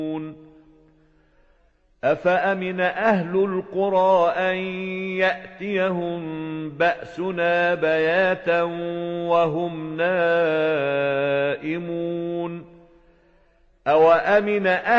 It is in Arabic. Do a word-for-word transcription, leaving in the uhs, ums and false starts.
أفأمن أهل القرى أن يأتيهم بأسنا بياتا وهم نائمون أوأمن أهل